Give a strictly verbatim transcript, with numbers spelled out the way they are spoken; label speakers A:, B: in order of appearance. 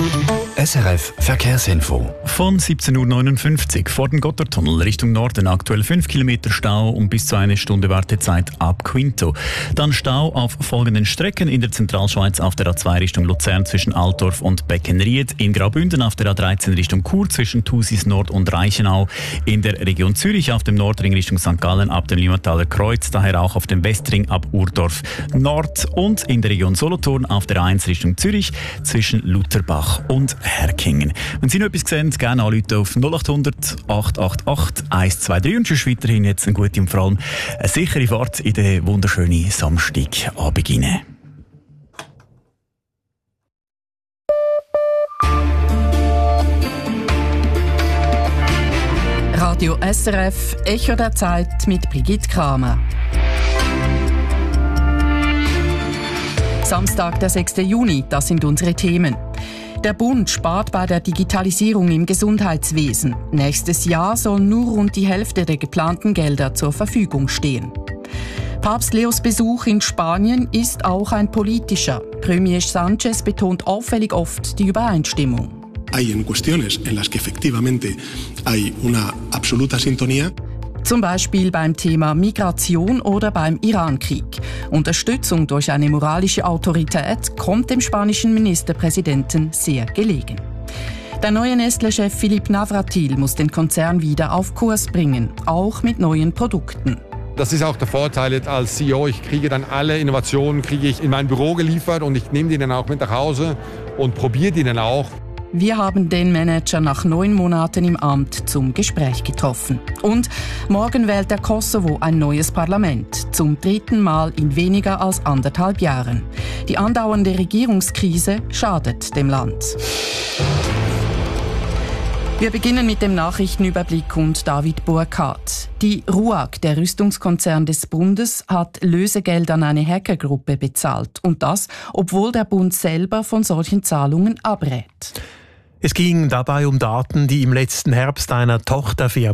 A: S R F Verkehrsinfo.
B: Von siebzehn Uhr neunundfünfzig vor dem Gotthardtunnel Richtung Norden aktuell fünf Kilometer Stau und bis zu eine Stunde Wartezeit ab Quinto. Dann Stau auf folgenden Strecken: in der Zentralschweiz auf der A zwei Richtung Luzern zwischen Altdorf und Beckenried, in Graubünden auf der A dreizehn Richtung Chur zwischen Thusis Nord und Reichenau, in der Region Zürich auf dem Nordring Richtung Sankt Gallen ab dem Limmataler Kreuz, daher auch auf dem Westring ab Urdorf Nord und in der Region Solothurn auf der A eins Richtung Zürich zwischen Lutherbach und Herkingen. Wenn Sie noch etwas sehen, gerne anrufen auf null acht hundert, acht acht acht, eins zwei drei und sonst weiterhin jetzt eine gute und vor allem eine sichere Fahrt in den wunderschönen Samstagabend hinein.
C: Radio S R F, Echo der Zeit mit Brigitte Kramer. Samstag, der sechsten Juni, das sind unsere Themen. Der Bund spart bei der Digitalisierung im Gesundheitswesen. Nächstes Jahr soll nur rund die Hälfte der geplanten Gelder zur Verfügung stehen. Papst Leos Besuch in Spanien ist auch ein politischer. Premier Sánchez betont auffällig oft die Übereinstimmung.
D: Hay en cuestiones en las que efectivamente hay una absoluta sintonía.
C: Zum Beispiel beim Thema Migration oder beim Irankrieg. Unterstützung durch eine moralische Autorität kommt dem spanischen Ministerpräsidenten sehr gelegen. Der neue Nestlé-Chef Philippe Navratil muss den Konzern wieder auf Kurs bringen, auch mit neuen Produkten.
E: Das ist auch der Vorteil als C E O. Ich kriege dann alle Innovationen kriege ich in mein Büro geliefert und ich nehme die dann auch mit nach Hause und probiere die dann auch.
C: Wir haben den Manager nach neun Monaten im Amt zum Gespräch getroffen. Und morgen wählt der Kosovo ein neues Parlament. Zum dritten Mal in weniger als anderthalb Jahren. Die andauernde Regierungskrise schadet dem Land. Wir beginnen mit dem Nachrichtenüberblick und David Burkhardt. Die RUAG, der Rüstungskonzern des Bundes, hat Lösegeld an eine Hackergruppe bezahlt. Und das, obwohl der Bund selber von solchen Zahlungen abrät.
F: Es ging dabei um Daten, die im letzten Herbst einer Tochterfirma